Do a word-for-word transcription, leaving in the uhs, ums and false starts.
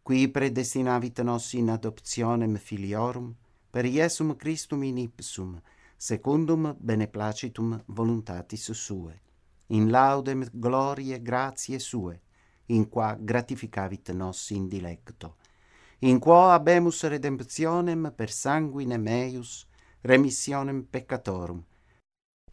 qui predestinavit nos in adoptionem filiorum, per Iesum Christum in ipsum, secundum beneplacitum voluntatis Sue, in laudem gloriae gratiae Sue, in qua gratificavit nos in dilecto, in quo habemus redemptionem per sanguinem eius, remissionem peccatorum,